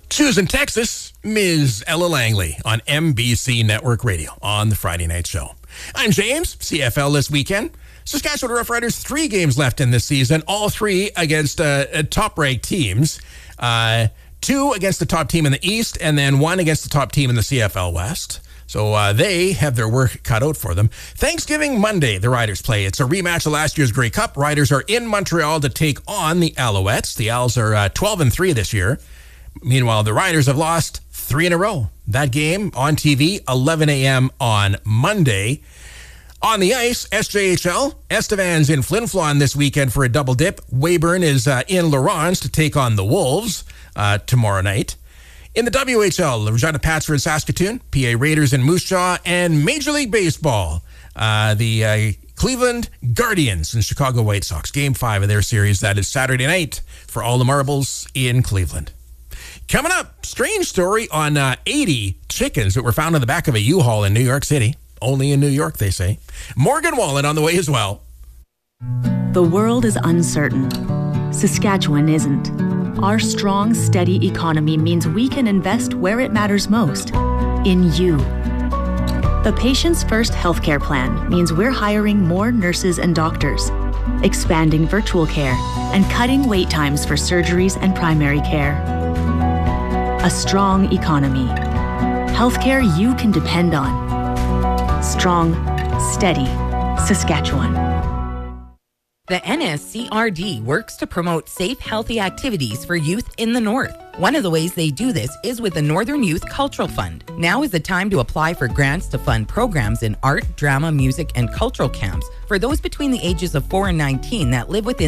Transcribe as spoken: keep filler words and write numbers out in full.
Susan, Texas, Miz Ella Langley on M B C Network Radio on the Friday Night Show. I'm James, C F L this weekend. Saskatchewan Roughriders, three games left in this season, all three against uh, top-ranked teams. Uh, two against the top team in the East, and then one against the top team in the C F L West. So uh, they have their work cut out for them. Thanksgiving Monday, the Riders play. It's a rematch of last year's Grey Cup. Riders are in Montreal to take on the Alouettes. The Owls are uh, twelve and three this year. Meanwhile, the Riders have lost three in a row. That game on T V, eleven a.m. on Monday. On the ice, S J H L, Estevan's in Flin Flon this weekend for a double dip. Weyburn is uh, in Lawrence to take on the Wolves uh, tomorrow night. In the W H L, the Regina Pats are in Saskatoon, P A Raiders in Moose Jaw, and Major League Baseball, uh, the uh, Cleveland Guardians and Chicago White Sox. Game five of their series, that is Saturday night for all the marbles in Cleveland. Coming up, strange story on uh, eighty chickens that were found in the back of a U-Haul in New York City. Only in New York, they say. Morgan Wallen on the way as well. The world is uncertain. Saskatchewan isn't. Our strong, steady economy means we can invest where it matters most, in you. The Patients First healthcare plan means we're hiring more nurses and doctors, expanding virtual care, and cutting wait times for surgeries and primary care. A strong economy. Healthcare you can depend on. Strong, steady, Saskatchewan. The N S C R D works to promote safe, healthy activities for youth in the North. One of the ways they do this is with the Northern Youth Cultural Fund. Now is the time to apply for grants to fund programs in art, drama, music, and cultural camps for those between the ages of four and nineteen that live within